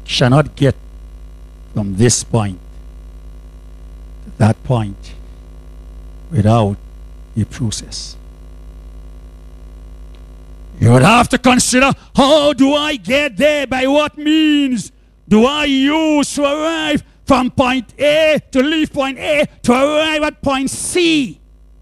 cannot get from this point to that point without a process. You would have to consider, how do I get there? By what means do I use to arrive from point A, to leave point A, to arrive at point C?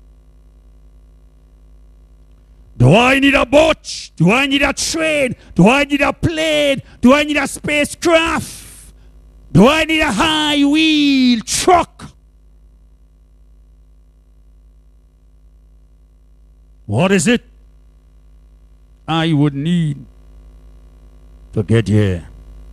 Do I need a boat? Do I need a train? Do I need a plane? Do I need a spacecraft? Do I need a high-wheel truck? What is it I would need to get here?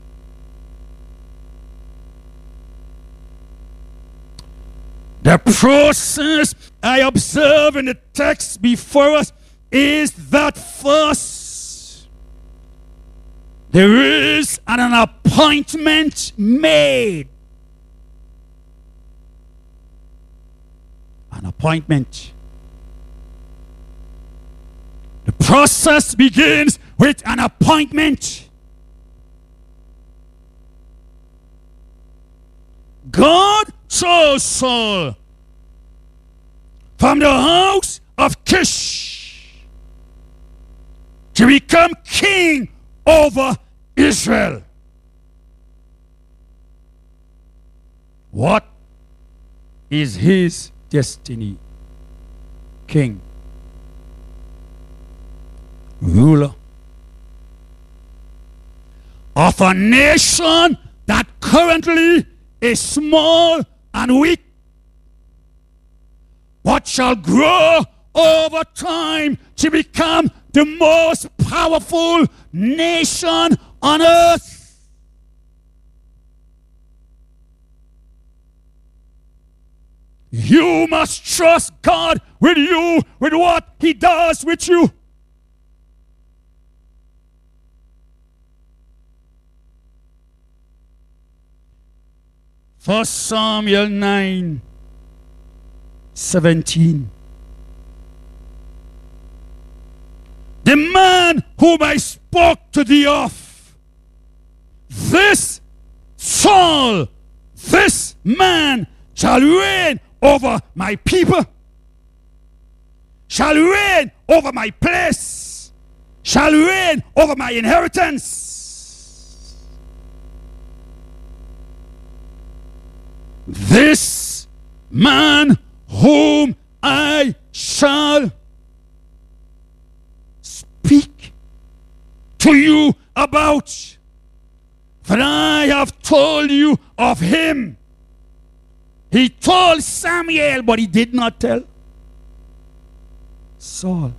The process I observe in the text before us is that first there is an appointment made. An appointment. The process begins with an appointment. God chose Saul from the house of Kish to become king over Israel. What is his destiny? King, ruler of a nation that currently is small and weak, but shall grow over time to become the most powerful nation on earth. You must trust God with you, with what he does with you. First Samuel 9:17. The man whom I spoke to thee of, this Saul, this man shall reign over my people, shall reign over my place, shall reign over my inheritance. This man whom I shall speak to you about, for I have told you of him. He told Samuel, but he did not tell Saul.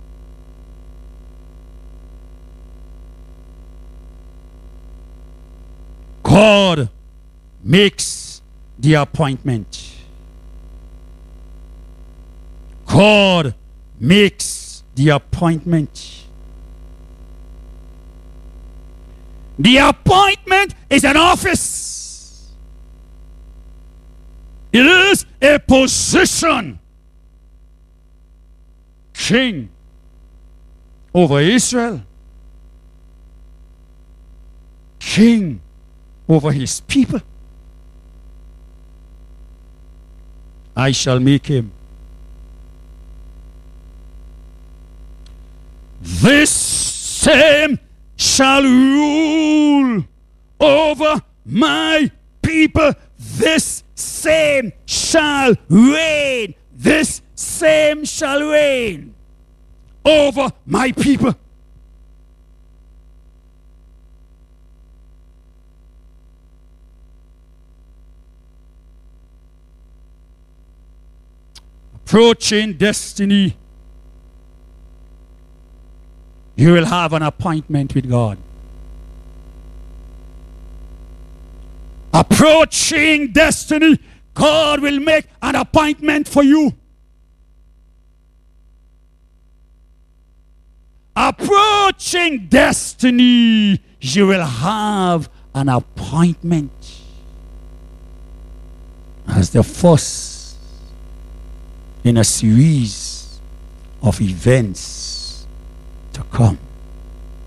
God makes the appointment. God makes the appointment. The appointment is an office. It is a position. King over Israel. King over his people. I shall make him. This same shall rule over my people. This same shall reign. This same shall reign over my people. Approaching destiny, you will have an appointment with God. Approaching destiny, God will make an appointment for you. Approaching destiny, you will have an appointment as the first in a series of events to come.